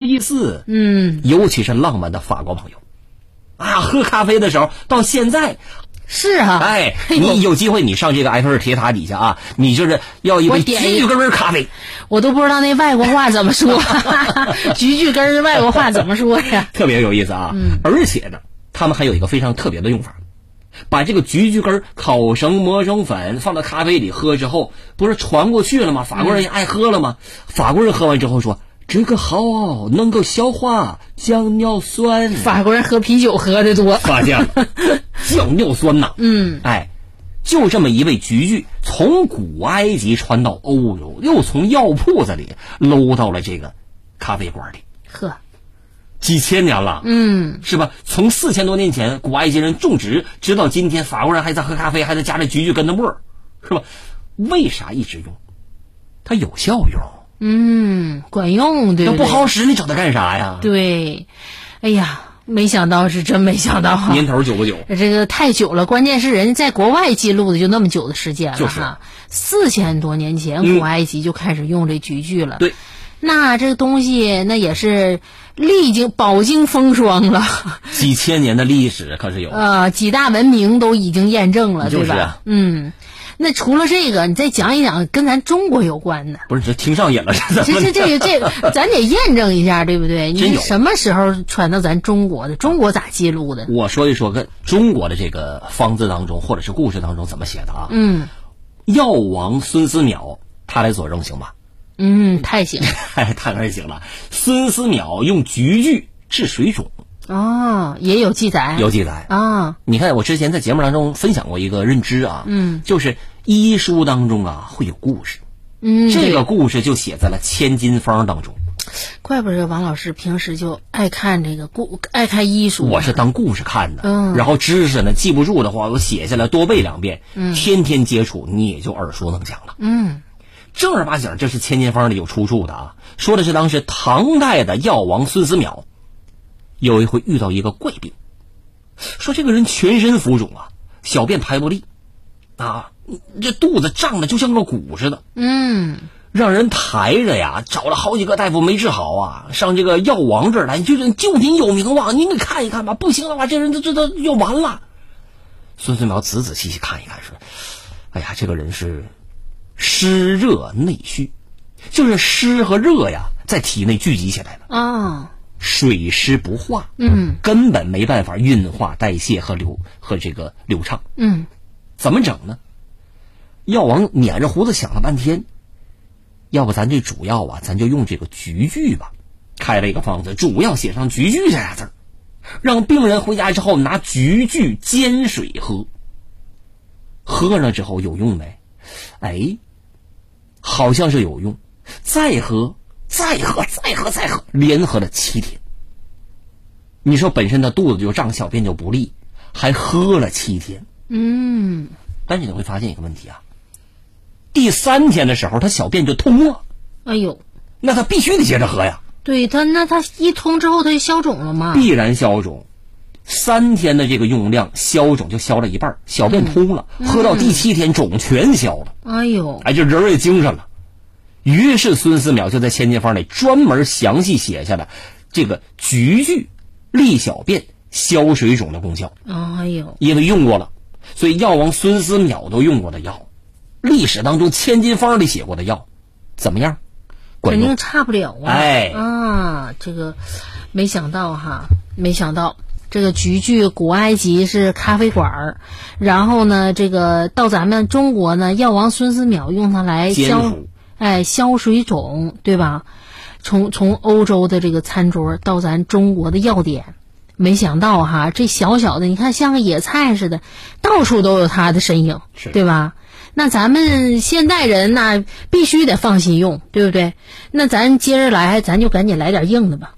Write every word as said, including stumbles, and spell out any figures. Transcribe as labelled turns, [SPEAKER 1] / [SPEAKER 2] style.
[SPEAKER 1] 意思。
[SPEAKER 2] 嗯，
[SPEAKER 1] 尤其是浪漫的法国朋友，啊，喝咖啡的时候到现在。
[SPEAKER 2] 是啊，
[SPEAKER 1] 哎，你有机会你上这个埃菲尔铁塔底下啊，你就是要一杯橘橘根咖啡，
[SPEAKER 2] 我都不知道那外国话怎么说，橘橘根外国话怎么说呀？
[SPEAKER 1] 特别有意思啊，嗯，而且呢，他们还有一个非常特别的用法，把这个橘橘根烤成磨成粉，放到咖啡里喝之后，不是传过去了吗？法国人也爱喝了吗？嗯、法国人喝完之后说。这个好，能够消化降尿酸。
[SPEAKER 2] 法国人喝啤酒喝的多，
[SPEAKER 1] 发现了降尿酸呐。
[SPEAKER 2] 嗯，
[SPEAKER 1] 哎，就这么一味橘橘，从古埃及传到欧洲，又从药铺子里搂到了这个咖啡馆里。
[SPEAKER 2] 呵，
[SPEAKER 1] 几千年了，
[SPEAKER 2] 嗯，
[SPEAKER 1] 是吧？从四千多年前古埃及人种植，直到今天，法国人还在喝咖啡，还在加这橘橘根的沫儿，是吧？为啥一直用？它有效用。
[SPEAKER 2] 嗯，管用，对不对？
[SPEAKER 1] 那不好使，你找它干啥呀？
[SPEAKER 2] 对，哎呀，没想到，是真没想到哈。
[SPEAKER 1] 年头久不久？
[SPEAKER 2] 这个太久了，关键是人家在国外记录的就那么久的时间了哈，
[SPEAKER 1] 就是
[SPEAKER 2] 四千多年前，古埃及就开始用这橘橘了。
[SPEAKER 1] 嗯、对，
[SPEAKER 2] 那这个东西那也是历经饱经风霜了，
[SPEAKER 1] 几千年的历史可是有。
[SPEAKER 2] 呃，几大文明都已经验证了，
[SPEAKER 1] 就是啊、
[SPEAKER 2] 对吧？嗯。那除了这个，你再讲一讲跟咱中国有关的。
[SPEAKER 1] 不是，这听上瘾了，这
[SPEAKER 2] 这这这个这个，咱得验证一下，对不对？
[SPEAKER 1] 真有。
[SPEAKER 2] 你什么时候传到咱中国的？中国咋记录的？
[SPEAKER 1] 我说一说跟中国的这个方子当中，或者是故事当中怎么写的啊？
[SPEAKER 2] 嗯，
[SPEAKER 1] 药王孙思邈他来佐证行吧？
[SPEAKER 2] 嗯，太行，
[SPEAKER 1] 太太行了。孙思邈用橘橘治水肿。
[SPEAKER 2] 哦，也有记载，
[SPEAKER 1] 有记载
[SPEAKER 2] 啊！
[SPEAKER 1] 你看，我之前在节目当中分享过一个认知啊，
[SPEAKER 2] 嗯，
[SPEAKER 1] 就是医书当中啊会有故事，
[SPEAKER 2] 嗯，
[SPEAKER 1] 这个故事就写在了《千金方》当中。
[SPEAKER 2] 怪不得王老师平时就爱看这个故，爱看医书。
[SPEAKER 1] 我是当故事看的，
[SPEAKER 2] 嗯，
[SPEAKER 1] 然后知识呢记不住的话，我写下来多背两遍，
[SPEAKER 2] 嗯，
[SPEAKER 1] 天天接触，你也就耳熟能详了。
[SPEAKER 2] 嗯，
[SPEAKER 1] 正儿八经这是《千金方》里有出处的啊，说的是当时唐代的药王孙思邈。有一回遇到一个怪病，说这个人全身浮肿啊，小便排不利，啊，这肚子胀的就像个鼓似的，
[SPEAKER 2] 嗯，
[SPEAKER 1] 让人抬着呀，找了好几个大夫没治好啊，上这个药王这儿来，就是就您有名望，您给看一看吧，不行的话，这人这这这要完了。孙思邈仔仔细细看一看，说：“哎呀，这个人是湿热内虚，就是湿和热呀，在体内聚集起来了
[SPEAKER 2] 啊。”
[SPEAKER 1] 水湿不化，
[SPEAKER 2] 嗯，
[SPEAKER 1] 根本没办法运化代谢和流和这个流畅，
[SPEAKER 2] 嗯，
[SPEAKER 1] 怎么整呢？药王捻着胡子想了半天，要不咱这主要啊，咱就用这个橘橘吧，开了一个方子，主要写上橘橘这俩字儿，让病人回家之后拿橘橘煎水喝，喝了之后有用没？哎，好像是有用，再喝。再喝，再喝，再喝，连喝了七天。你说本身他肚子就胀，小便就不利，还喝了七天。
[SPEAKER 2] 嗯，
[SPEAKER 1] 但是你会发现一个问题啊，第三天的时候，他小便就通了。
[SPEAKER 2] 哎呦，
[SPEAKER 1] 那他必须得接着喝呀。
[SPEAKER 2] 对他，那他一通之后，他就消肿了吗？
[SPEAKER 1] 必然消肿。三天的这个用量，消肿就消了一半，小便通了。嗯、喝到第七天，肿全消了。
[SPEAKER 2] 哎呦，
[SPEAKER 1] 哎，这人也精神了。于是孙思邈就在《千金方》里专门详细写下了这个橘橘利小便、消水肿的功效。
[SPEAKER 2] 哎呦，
[SPEAKER 1] 因为用过了，所以药王孙思邈都用过的药，历史当中《千金方》里写过的药，怎么样？
[SPEAKER 2] 肯定差不了啊！
[SPEAKER 1] 哎
[SPEAKER 2] 啊，这个没想到哈，没想到这个橘橘古埃及是咖啡馆，然后呢，这个到咱们中国呢，药王孙思邈用它来消。哎，消水肿，对吧？从从欧洲的这个餐桌到咱中国的药典，没想到哈，这小小的，你看像个野菜似的，到处都有它的身影，对吧？那咱们现代人那必须得放心用，对不对？那咱接着来，咱就赶紧来点硬的吧。